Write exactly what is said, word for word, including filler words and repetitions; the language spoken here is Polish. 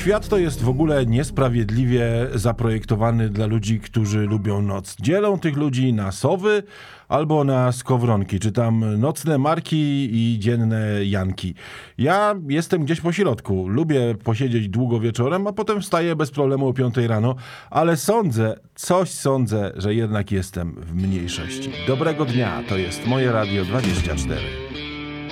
Świat to jest w ogóle niesprawiedliwie zaprojektowany dla ludzi, którzy lubią noc. Dzielą tych ludzi na sowy albo na skowronki, czy tam nocne marki i dzienne janki. Ja jestem gdzieś po środku. Lubię posiedzieć długo wieczorem, a potem wstaję bez problemu o piątej rano, ale sądzę, coś sądzę, że jednak jestem w mniejszości. Dobrego dnia, to jest Moje Radio dwadzieścia cztery.